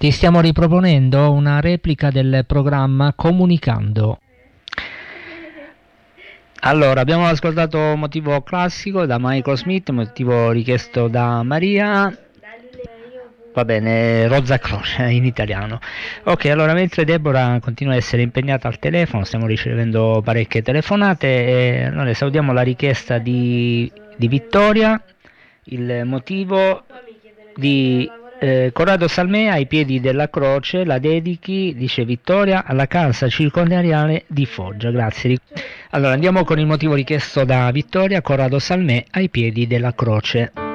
Ti stiamo riproponendo una replica del programma Comunicando. Allora, abbiamo ascoltato Motivo classico da Michael Smith, motivo richiesto da Maria. Va bene, Rozza Croce in italiano. Ok, allora mentre Deborah continua a essere impegnata al telefono, stiamo ricevendo parecchie telefonate e allora salutiamo la richiesta di Vittoria, il motivo di Corrado Salmea ai piedi della croce, la dedichi, dice Vittoria, alla casa circondariale di Foggia. Grazie. Allora andiamo con il motivo richiesto da Vittoria, Corrado Salmea ai piedi della croce.